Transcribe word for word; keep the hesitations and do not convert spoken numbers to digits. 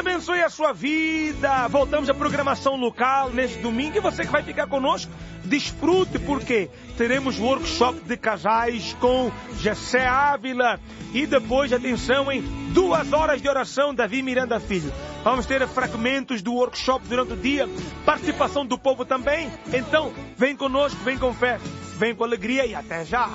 abençoe a sua vida. Voltamos à programação local neste domingo. E você que vai ficar conosco, desfrute, porque teremos workshop de casais com Jessé Ávila. E depois, atenção, em duas horas de oração, Davi Miranda Filho. Vamos ter fragmentos do workshop durante o dia. Participação do povo também. Então, vem conosco, vem com fé, vem com alegria e até já.